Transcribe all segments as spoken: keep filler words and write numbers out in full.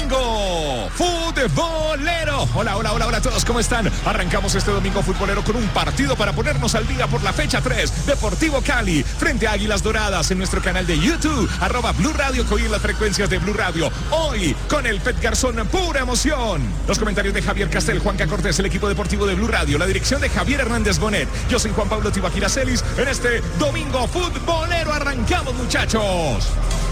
Domingo Futbolero. Hola, hola, hola, hola a todos, ¿cómo están? Arrancamos este domingo futbolero con un partido para ponernos al día por la fecha tres. Deportivo Cali frente a Águilas Doradas en nuestro canal de YouTube, arroba Blue Radio, que hoy en las frecuencias de Blue Radio. Hoy con el Pet Garzón, pura emoción. Los comentarios de Javier Castel, Juanca Cortés, el equipo deportivo de Blue Radio, la dirección de Javier Hernández Bonet. Yo soy Juan Pablo Tibaquira Celis. En este domingo futbolero arrancamos, muchachos.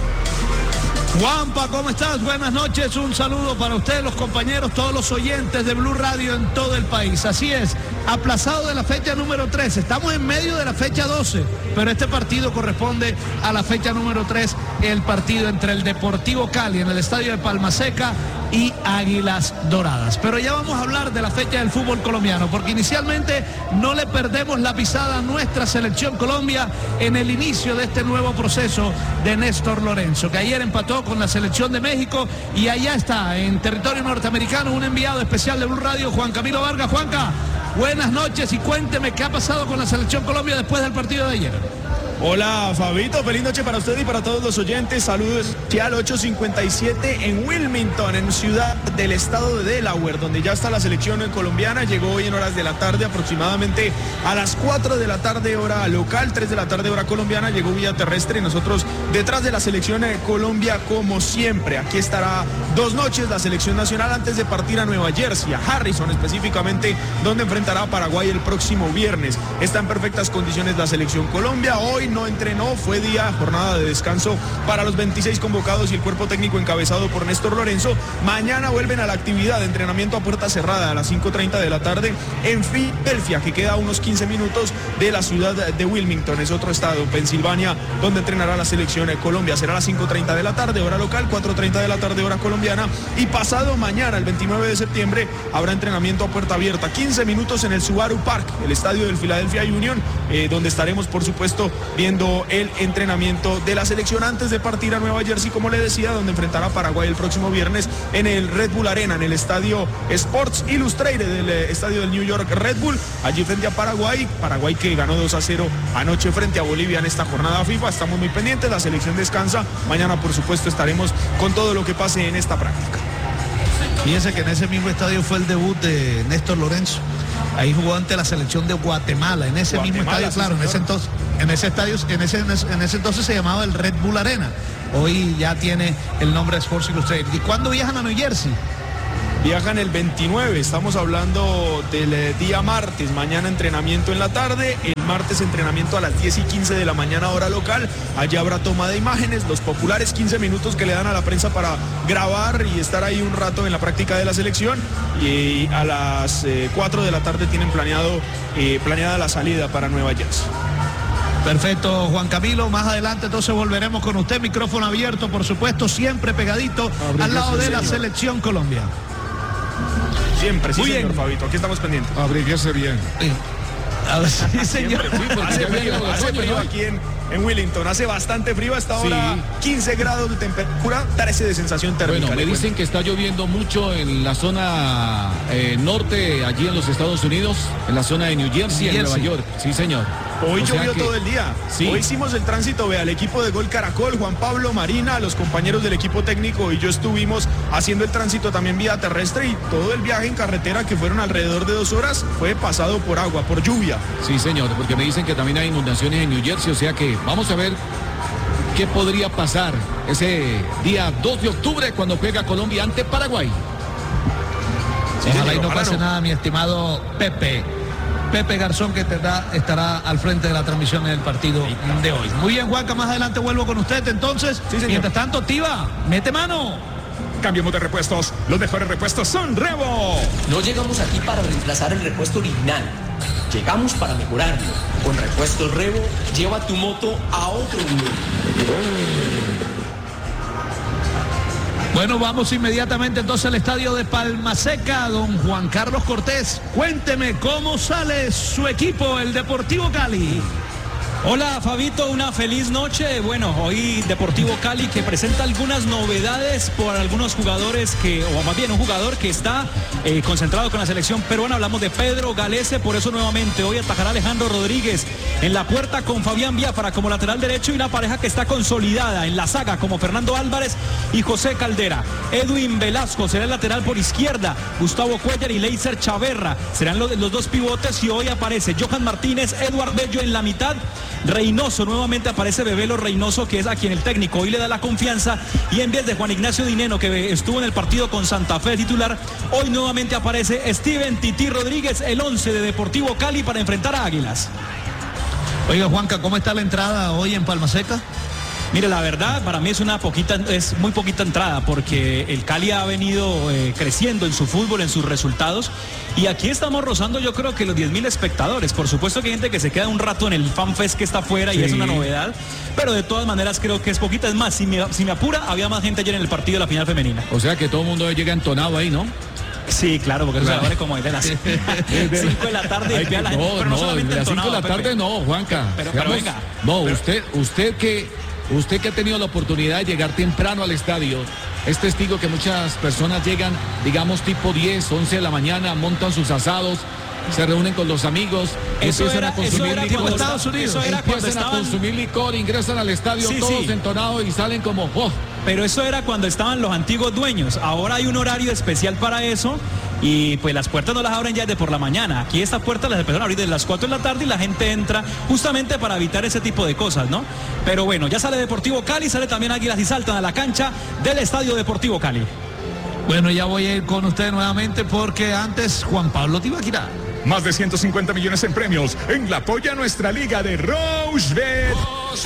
Juanpa, ¿cómo estás? Buenas noches, un saludo para ustedes, los compañeros, todos los oyentes de Blue Radio en todo el país. Así es, aplazado de la fecha número tres, estamos en medio de la fecha doce, pero este partido corresponde a la fecha número tres, el partido entre el Deportivo Cali en el estadio de Palma Seca y Águilas Doradas. Pero ya vamos a hablar de la fecha del fútbol colombiano, porque inicialmente no le perdemos la pisada a nuestra selección Colombia en el inicio de este nuevo proceso de Néstor Lorenzo, que ayer empató con la selección de México, y allá está, en territorio norteamericano, un enviado especial de Blue Radio, Juan Camilo Vargas. Juanca, buenas noches y cuénteme qué ha pasado con la selección Colombia después del partido de ayer. Hola Fabito, feliz noche para usted y para todos los oyentes. Saludos al ocho cincuenta y siete en Wilmington, en ciudad del estado de Delaware, donde ya está la selección colombiana. Llegó hoy en horas de la tarde, aproximadamente a las cuatro de la tarde hora local, tres de la tarde hora colombiana. Llegó vía terrestre y nosotros detrás de la selección de Colombia como siempre. Aquí estará dos noches la selección nacional antes de partir a Nueva Jersey, a Harrison específicamente, donde enfrentará a Paraguay el próximo viernes. Está en perfectas condiciones la selección Colombia. Hoy no entrenó, fue día, jornada de descanso para los veintiséis convocados y el cuerpo técnico encabezado por Néstor Lorenzo. Mañana vuelven a la actividad de entrenamiento a puerta cerrada a las cinco treinta de la tarde en Filadelfia, que queda a unos quince minutos de la ciudad de Wilmington, es otro estado, Pensilvania, donde entrenará la selección de Colombia. Será a las cinco treinta de la tarde, hora local, cuatro treinta de la tarde, hora colombiana, y pasado mañana, el veintinueve de septiembre, habrá entrenamiento a puerta abierta, quince minutos en el Subaru Park, el estadio del Philadelphia Union, eh, donde estaremos, por supuesto, viendo el entrenamiento de la selección antes de partir a Nueva Jersey, como le decía, donde enfrentará a Paraguay el próximo viernes en el Red Bull Arena, en el estadio Sports Illustrated del estadio del New York Red Bull, allí frente a Paraguay. Paraguay que ganó dos a cero anoche frente a Bolivia en esta jornada FIFA. Estamos muy pendientes, la selección descansa. Mañana, por supuesto, estaremos con todo lo que pase en esta práctica. Fíjense que en ese mismo estadio fue el debut de Néstor Lorenzo. Ahí jugó ante la selección de Guatemala, en ese Guatemala, mismo estadio, sí, claro, en ese entonces, en ese estadio, en ese, en ese entonces se llamaba el Red Bull Arena. Hoy ya tiene el nombre de Sports Illustrated. ¿Y cuándo viajan a New Jersey? Viajan el veintinueve, estamos hablando del eh, día martes, mañana entrenamiento en la tarde, el martes entrenamiento a las diez y quince de la mañana hora local, allá habrá toma de imágenes, los populares quince minutos que le dan a la prensa para grabar y estar ahí un rato en la práctica de la selección, y a las eh, cuatro de la tarde tienen planeado, eh, planeada la salida para Nueva Jersey. Perfecto, Juan Camilo, más adelante entonces volveremos con usted, micrófono abierto, por supuesto, siempre pegadito Abrique al lado de la señor. Selección Colombia. Siempre, sí, Muy señor bien. Fabito, aquí estamos pendientes. Abríguese bien. Sí. A ver, sí, señor. Sí, hace frío, hace frío aquí en, en Willington, hace bastante frío hasta ahora, sí. quince grados de temperatura, trece de sensación térmica. Bueno, me dicen cuento. que está lloviendo mucho en la zona eh, norte, allí en los Estados Unidos, en la zona de New Jersey, New en Jersey. Nueva York. Sí, señor. Hoy o llovió que... todo el día. Sí. Hoy hicimos el tránsito, vea, el equipo de Gol Caracol, Juan Pablo, Marina, los compañeros del equipo técnico y yo estuvimos haciendo el tránsito también vía terrestre, y todo el viaje en carretera, que fueron alrededor de dos horas, fue pasado por agua, por lluvia. Sí, señor, porque me dicen que también hay inundaciones en New Jersey, o sea que vamos a ver qué podría pasar ese día dos de octubre cuando juega Colombia ante Paraguay. Sí, ojalá señor, y no ojalá pase no. nada, mi estimado Pepe. Pepe Garzón, que tendrá, estará al frente de la transmisión del partido de hoy. Muy bien, Juanca, más adelante vuelvo con usted. Entonces, sí, mientras tanto, Tiva, mete mano. Cambiemos de repuestos. Los mejores repuestos son Revo. No llegamos aquí para reemplazar el repuesto original. Llegamos para mejorarlo. Con repuestos Revo, lleva tu moto a otro nivel. Bueno, vamos inmediatamente entonces al estadio de Palma Seca. Don Juan Carlos Cortés, cuénteme cómo sale su equipo, el Deportivo Cali. Hola Fabito, una feliz noche. Bueno, hoy Deportivo Cali que presenta algunas novedades por algunos jugadores que, o más bien un jugador que está eh, concentrado con la selección peruana. Hablamos de Pedro Galese, por eso nuevamente hoy atajará Alejandro Rodríguez en la puerta con Fabián Biafara como lateral derecho y una pareja que está consolidada en la saga como Fernando Álvarez y José Caldera. Edwin Velasco será el lateral por izquierda, Gustavo Cuellar y Leiser Chaverra serán los, los dos pivotes y hoy aparece Johan Martínez, Eduard Bello en la mitad. Reynoso, nuevamente aparece Bebelo Reynoso, que es a quien el técnico hoy le da la confianza, y en vez de Juan Ignacio Dineno, que estuvo en el partido con Santa Fe titular, hoy nuevamente aparece Steven Tití Rodríguez, el once de Deportivo Cali para enfrentar a Águilas. Oiga, Juanca, ¿cómo está la entrada hoy en Palma Seca? Mire, la verdad, para mí es una poquita, es muy poquita entrada, porque el Cali ha venido eh, creciendo en su fútbol, en sus resultados, y aquí estamos rozando yo creo que los diez mil espectadores. Por supuesto que hay gente que se queda un rato en el FanFest que está afuera sí. y es una novedad, pero de todas maneras creo que es poquita. Es más, si me, si me apura, había más gente ayer en el partido de la final femenina. O sea que todo el mundo llega entonado ahí, ¿no? Sí, claro, porque claro. Eso se abre como de las cinco de la tarde y que, la no, gente, pero no, no solamente de las cinco de la tarde Pepe. No, Juanca. Pero, pero Seamos, venga. No, pero, usted, usted que usted que ha tenido la oportunidad de llegar temprano al estadio, es testigo que muchas personas llegan, digamos, tipo diez, once de la mañana, montan sus asados, se reúnen con los amigos, eso empiezan era, a consumir eso era licor, Estados Unidos, eso era empiezan estaban... a consumir licor, ingresan al estadio sí, todos sí. entonados y salen como ¡oh! Pero eso era cuando estaban los antiguos dueños. Ahora hay un horario especial para eso y pues las puertas no las abren ya de por la mañana. Aquí estas puertas las empezaron a abrir desde las cuatro de la tarde y la gente entra justamente para evitar ese tipo de cosas, ¿no? Pero bueno, ya sale Deportivo Cali, sale también Águilas y saltan a la cancha del Estadio Deportivo Cali. Bueno, ya voy a ir con usted nuevamente porque antes Juan Pablo Tibaquirá. Más de ciento cincuenta millones en premios en la Polla Nuestra Liga de Rochebet.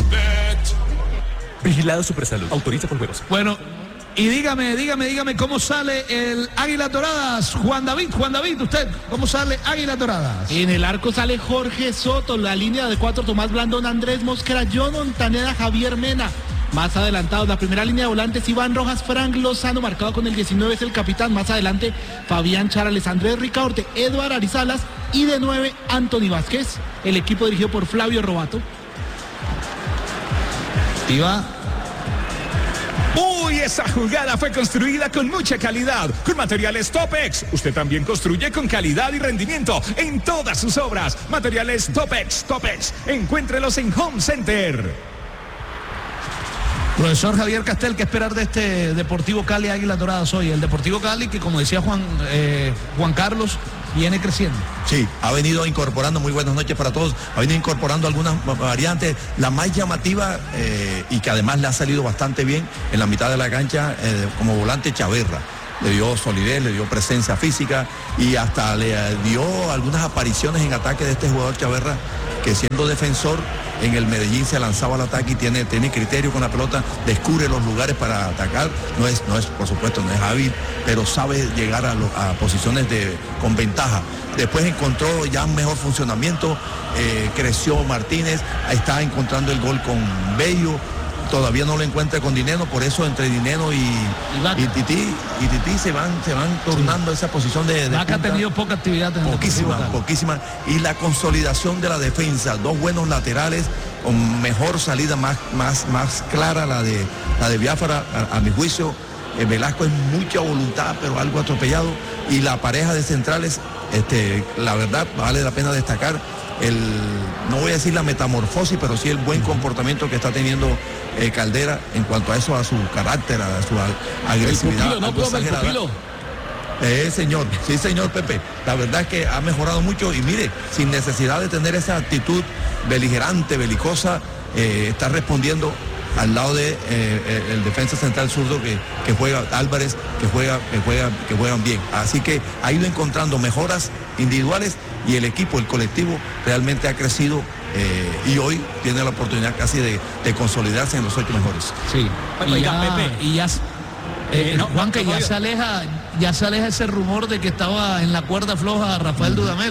Vigilado Supersalud. Autoriza con juegos. Bueno, y dígame, dígame, dígame cómo sale el Águilas Doradas. Juan David, Juan David, usted, ¿cómo sale Águilas Doradas? En el arco sale Jorge Soto, la línea de cuatro, Tomás Blandón, Andrés Mosquera, John Montaneda, Javier Mena. Más adelantado, la primera línea de volantes, Iván Rojas, Frank Lozano, marcado con el diecinueve, es el capitán. Más adelante, Fabián Charales, Andrés Ricaurte, Eduard Arizalas y de nueve, Anthony Vázquez. El equipo dirigido por Flavio Robato. Iba. Uy, esa jugada fue construida con mucha calidad, con materiales Topex. Usted también construye con calidad y rendimiento en todas sus obras. Materiales Topex, Topex. Encuéntrelos en Home Center. Profesor Javier Castel, ¿qué esperar de este Deportivo Cali Águilas Doradas hoy? El Deportivo Cali que, como decía Juan, eh, Juan Carlos, viene creciendo. Sí, ha venido incorporando, muy buenas noches para todos, ha venido incorporando algunas variantes, la más llamativa eh, y que además le ha salido bastante bien en la mitad de la cancha eh, como volante Chaverra. Le dio solidez, le dio presencia física y hasta le dio algunas apariciones en ataque de este jugador Chaverra, que siendo defensor en el Medellín se lanzaba al ataque y tiene, tiene criterio con la pelota, descubre los lugares para atacar, no es, no es, por supuesto, no es hábil, pero sabe llegar a, lo, a posiciones de, con ventaja. Después encontró ya un mejor funcionamiento, eh, creció Martínez, está encontrando el gol con Bello. Todavía no lo encuentra con Dineno, por eso entre Dineno y, y, y Tití y Tití se van, se van tornando sí. esa posición de, de Vaca ha tenido poca actividad en poquísima, poquísima. Y la consolidación de la defensa, dos buenos laterales, con mejor salida, más, más, más clara la de la de Biafara, a, a mi juicio. Eh, Velasco es mucha voluntad, pero algo atropellado. Y la pareja de centrales, este, la verdad, vale la pena destacar. El, no voy a decir la metamorfosis, pero sí el buen comportamiento que está teniendo eh, Caldera en cuanto a eso, a su carácter, a su a, agresividad. El pupilo, ¿no, profe, el pupilo? Eh, señor, sí, señor Pepe. La verdad es que ha mejorado mucho y mire, sin necesidad de tener esa actitud beligerante, belicosa, eh, está respondiendo al lado de eh, el defensa central zurdo que, que juega Álvarez, que juega, que juega, que juegan bien. Así que ha ido encontrando mejoras individuales y el equipo, el colectivo, realmente ha crecido eh, y hoy tiene la oportunidad casi de, de consolidarse en los ocho mejores. Sí. Y Oiga, ya, Pepe. y ya, eh, Eh, no, Juan, que no, ya no, se aleja, ya se aleja ese rumor de que estaba en la cuerda floja Rafael Dudamel.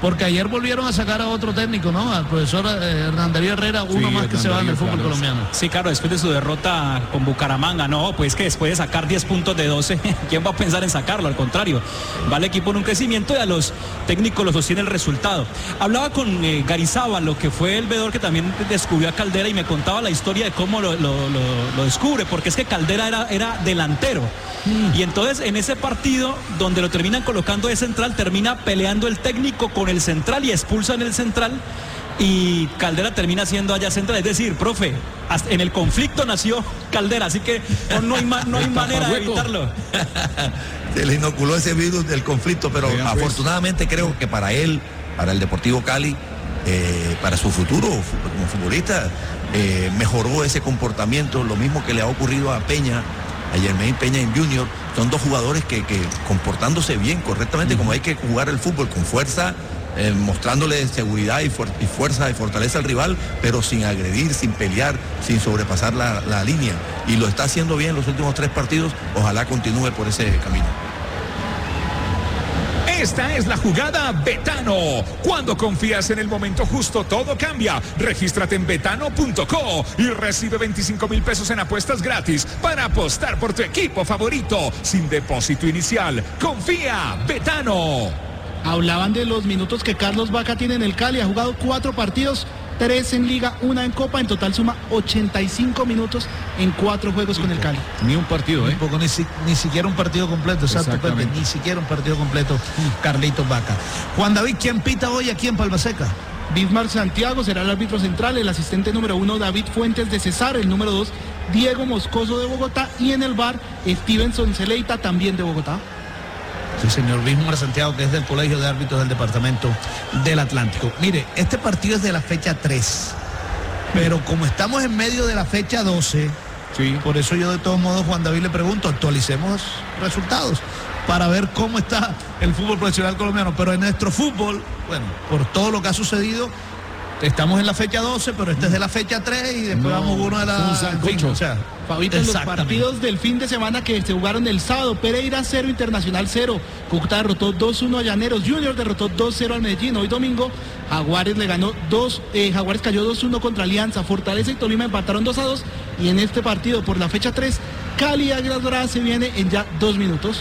Porque ayer volvieron a sacar a otro técnico, ¿no? Al profesor eh, Hernán Darío Herrera, uno Sí, más que Hernán se va en el Darío, fútbol claro. colombiano. Sí, claro, después de su derrota con Bucaramanga, no, pues que después de sacar diez puntos de doce, ¿quién va a pensar en sacarlo? Al contrario, va el equipo en un crecimiento y a los técnicos los sostiene el resultado. Hablaba con eh, Garizábal, que fue el veedor que también descubrió a Caldera, y me contaba la historia de cómo lo, lo, lo, lo descubre, porque es que Caldera era, era delantero. Mm. Y entonces en ese partido donde lo terminan colocando de central, termina peleando el técnico con el central y expulsan el central. Y Caldera termina siendo allá central, es decir, profe, hasta en el conflicto nació Caldera, así que no, no hay, ma, no hay manera de evitarlo. Se le inoculó ese virus del conflicto, pero Vean, pues. afortunadamente creo que para él, para el Deportivo Cali, eh, para su futuro como futbolista, eh, mejoró ese comportamiento, lo mismo que le ha ocurrido a Peña, a Jermaine Peña en Junior. Son dos jugadores que, que comportándose bien, correctamente, uh-huh. como hay que jugar el fútbol, con fuerza, Eh, mostrándole seguridad y, fu- y fuerza y fortaleza al rival, pero sin agredir, sin pelear, sin sobrepasar la, la línea. Y lo está haciendo bien los últimos tres partidos. Ojalá continúe por ese camino. Esta es la jugada Betano. Cuando confías en el momento justo, todo cambia. Regístrate en betano punto co y recibe veinticinco mil pesos en apuestas gratis para apostar por tu equipo favorito, sin depósito inicial. Confía, Betano. Hablaban de los minutos que Carlos Vaca tiene en el Cali. Ha jugado cuatro partidos, tres en Liga, una en Copa. En total suma ochenta y cinco minutos en cuatro juegos con el Cali. Ni un partido, ¿eh? Un poco, ni, si- ni siquiera un partido completo, exacto, Pepe, Exactamente. ni siquiera un partido completo, Carlitos Vaca. Juan David, ¿quién pita hoy aquí en Palmaseca? Bismar Santiago será el árbitro central, el asistente número uno David Fuentes de Cesar, el número dos Diego Moscoso de Bogotá, y en el V A R Stevenson Celeita, también de Bogotá. Sí, señor Bismar Santiago, que es del Colegio de Árbitros del Departamento del Atlántico. Mire, este partido es de la fecha tres, pero como estamos en medio de la fecha doce, Sí. por eso yo de todos modos, Juan David, le pregunto, actualicemos resultados para ver cómo está el fútbol profesional colombiano. Pero en nuestro fútbol, bueno, por todo lo que ha sucedido, estamos en la fecha doce, pero este es de la fecha tres y después No, vamos uno de la... un sancocho. o sea, Fabito, en los exactamente. partidos del fin de semana que se jugaron el sábado: Pereira cero, Internacional cero, Cúcuta derrotó dos uno a Llaneros, Junior derrotó dos cero al Medellín. Hoy domingo Jaguares le ganó dos, eh, Jaguares cayó dos uno contra Alianza, Fortaleza y Tolima empataron dos a dos, y en este partido por la fecha tres, Cali Águilas Doradas se viene en ya dos minutos.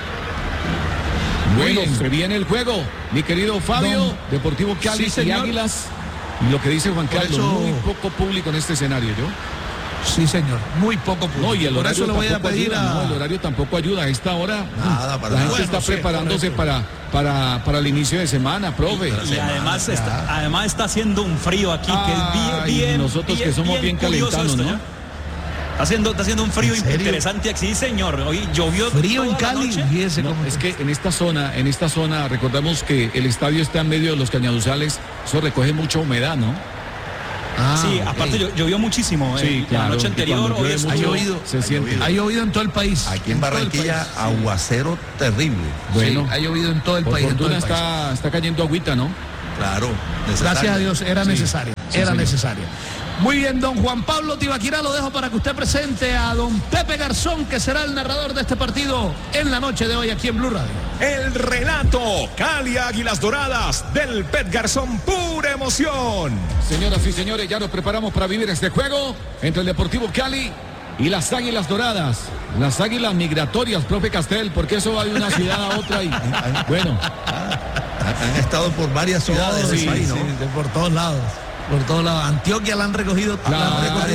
Bueno, bien. se viene el juego, mi querido Fabio. Don- Deportivo Cali Sí, y señor. Águilas. Y lo que dice Juan Por Carlos, eso- muy poco público en este escenario, ¿yo? Sí, señor, muy poco público. No, y el Por horario eso le voy a tampoco pedir ayuda, a... no, el horario tampoco ayuda. A esta hora Nada, para la nada. gente está Bueno, sí, preparándose correcto. para, para, para el inicio de semana, profe. Y además está, además está haciendo un frío aquí que es Ay, bien, bien nosotros que somos bien curioso calentanos, esto, ¿no? ¿ya? Está haciendo, está haciendo un frío ¿En serio? interesante aquí, sí, señor. Hoy llovió Frío en toda la Cali, noche. fíjese No, cómo es que en esta zona, en esta zona, recordamos que el estadio está en medio de los cañaduzales, eso recoge mucha humedad, ¿no? Ah, Sí, ok. aparte llo- llovió muchísimo eh, la noche y anterior. cuando Hoy llueve es- Ha mucho, llovido. se Ha siente. llovido. Ha llovido en todo el país. Aquí en todo el Barranquilla, país. aguacero terrible. Bueno, Sí, ha llovido en todo el por país. en todo fortuna el país. está, está cayendo agüita, ¿no? Claro. necesario. Gracias a Dios, era Sí. necesaria. Sí, era señor. necesaria. Muy bien, don Juan Pablo Tibaquirá, lo dejo para que usted presente a don Pepe Garzón, que será el narrador de este partido en la noche de hoy aquí en Blue Radio. El relato Cali Águilas Doradas del Pet Garzón, pura emoción. Señoras y señores, ya nos preparamos para vivir este juego entre el Deportivo Cali y las Águilas Doradas. Las Águilas Migratorias, profe Castel, porque eso va de una ciudad a otra y bueno, Han, han estado por varias ciudades Todos, del sí, país, ¿no? sí, de por todos lados. Por todos lados. Antioquia la han recogido. la han Claro. recogido